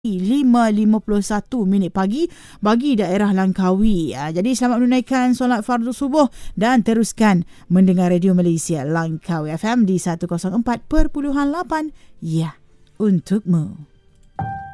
5:51 pagi bagi daerah Langkawi. Jadi selamat menunaikan solat fardu subuh dan teruskan mendengar Radio Malaysia Langkawi FM di 104.8. Ya, untukmu.